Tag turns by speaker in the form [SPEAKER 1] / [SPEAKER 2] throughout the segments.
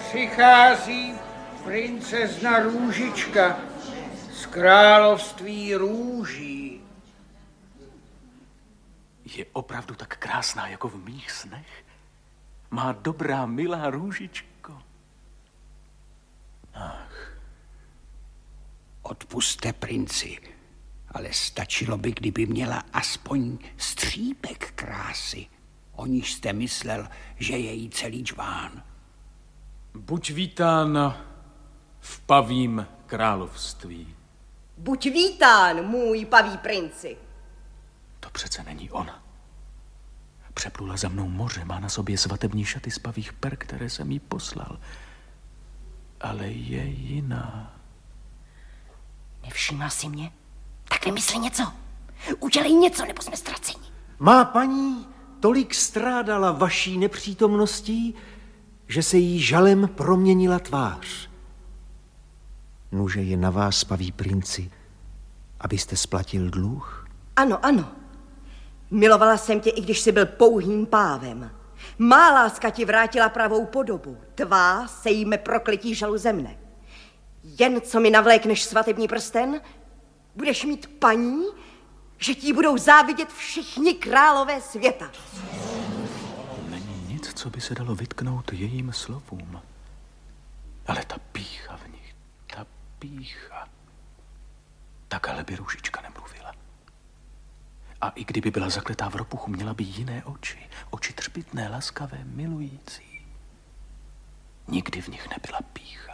[SPEAKER 1] Přichází princezna Růžička z království růží.
[SPEAKER 2] Je opravdu tak krásná, jako v mých snech? Má dobrá, milá Růžičko. Ach.
[SPEAKER 3] Odpusťte, princi, ale stačilo by, kdyby měla aspoň střípek krásy. O níž jste myslel, že je jí celý džbán.
[SPEAKER 2] Buď vítán v pavím království.
[SPEAKER 4] Buď vítán, můj paví princi.
[SPEAKER 2] To přece není ona. Přeplula za mnou moře, má na sobě svatební šaty z pavých per, které jsem jí poslal. Ale je jiná.
[SPEAKER 5] Nevšimla si mě? Tak vymysli něco. Udělej něco, nebo jsme ztraceni.
[SPEAKER 6] Má paní tolik strádala vaší nepřítomností, že se jí žalem proměnila tvář. Nuže je na vás, paví princi, abyste splatil dluh?
[SPEAKER 4] Ano, ano. Milovala jsem tě, i když jsi byl pouhým pávem. Má láska ti vrátila pravou podobu. Tvá sejme prokletí žalu ze mne. Jen co mi navlékneš svatební prsten, budeš mít paní, že ti budou závidět všichni králové světa.
[SPEAKER 2] Není nic, co by se dalo vytknout jejím slovům. Ale ta pýcha v nich, ta pýcha. Tak ale by Růžička nemluvila. A i kdyby byla zakletá v ropuchu, měla by jiné oči. Oči třpitné, laskavé, milující. Nikdy v nich nebyla pýcha.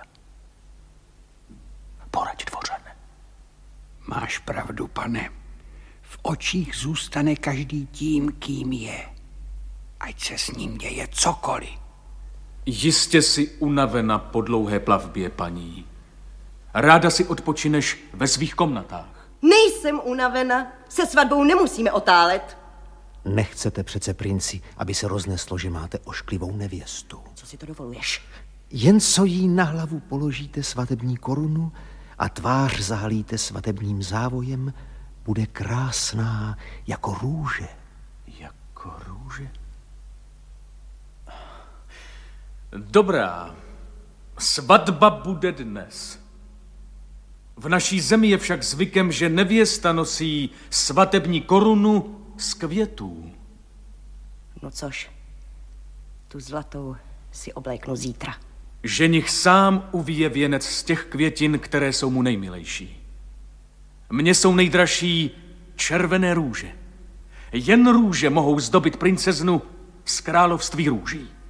[SPEAKER 2] Poraď, dvořane.
[SPEAKER 3] Máš pravdu, pane. V očích zůstane každý tím, kým je. Ať se s ním děje cokoliv.
[SPEAKER 2] Jistě si unavena po dlouhé plavbě, paní. Ráda si odpočineš ve svých komnatách.
[SPEAKER 4] Nejsem unavena. Se svatbou nemusíme otálet.
[SPEAKER 6] Nechcete přece, princi, aby se rozneslo, že máte ošklivou nevěstu.
[SPEAKER 5] Co si to dovoluješ?
[SPEAKER 6] Jen co jí na hlavu položíte svatební korunu a tvář zahalíte svatebním závojem, bude krásná jako růže.
[SPEAKER 2] Jako růže? Dobrá, svatba bude dnes. V naší zemi je však zvykem, že nevěsta nosí svatební korunu z květů.
[SPEAKER 5] No což, tu zlatou si obléknu zítra.
[SPEAKER 2] Ženich sám uvíje věnec z těch květin, které jsou mu nejmilejší. Mně jsou nejdražší červené růže. Jen růže mohou zdobit princeznu z království růží.